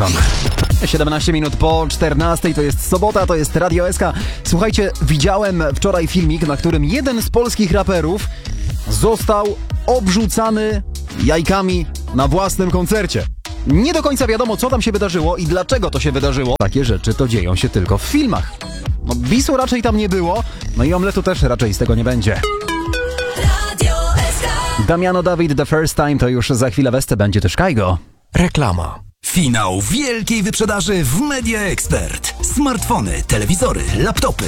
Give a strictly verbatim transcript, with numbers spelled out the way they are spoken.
Johnson. siedemnaście minut po czternastej, to jest sobota, to jest Radio S K. Słuchajcie, widziałem wczoraj filmik, na którym jeden z polskich raperów został obrzucany jajkami na własnym koncercie. Nie do końca wiadomo, co tam się wydarzyło i dlaczego to się wydarzyło. Takie rzeczy to dzieją się tylko w filmach. No, bisu raczej tam nie było, no i omletu też raczej z tego nie będzie. Damiano David, The First Time, to już za chwilę Wesce, będzie też Kaigo. Reklama. Finał wielkiej wyprzedaży w Media Expert. Smartfony, telewizory, laptopy,